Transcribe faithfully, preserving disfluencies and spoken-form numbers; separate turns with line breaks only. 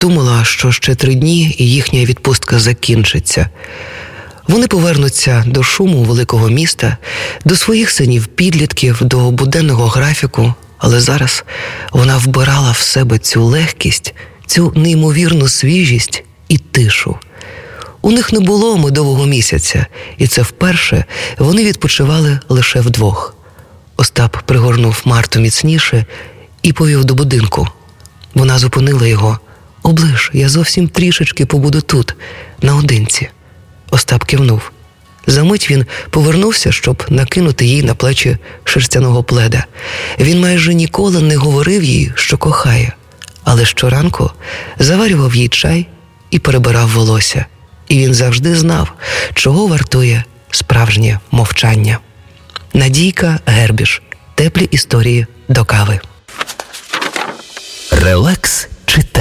Думала, що ще три дні і їхня відпустка закінчиться. Вони повернуться до шуму великого міста, до своїх синів-підлітків, до буденного графіку, але зараз вона вбирала в себе цю легкість, цю неймовірну свіжість і тишу. У них не було медового місяця, і це вперше вони відпочивали лише вдвох. Остап пригорнув Марту міцніше і повів до будинку. Вона зупинила його. «Оближ, я зовсім трішечки побуду тут, наодинці». Остап кивнув. Замить він повернувся, щоб накинути їй на плечі шерстяного пледа. Він майже ніколи не говорив їй, що кохає, але щоранку заварював їй чай і перебирав волосся. І він завжди знав, чого вартує справжнє мовчання. Надійка Гербіш. Теплі історії до кави.
Релакс читання.